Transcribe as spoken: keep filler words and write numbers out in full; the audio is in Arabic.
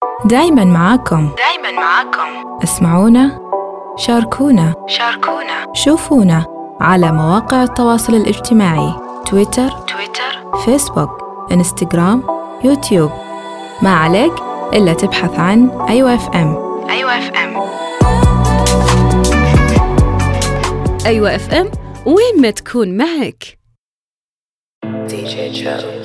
دايماً معاكم دايماً معاكم اسمعونا، شاركونا شاركونا شوفونا على مواقع التواصل الاجتماعي تويتر تويتر فيسبوك إنستغرام يوتيوب. ما عليك إلا تبحث عن أيوة اف ام. أيوة اف ام. أيوة اف ام، وين ما تكون معك. دي جي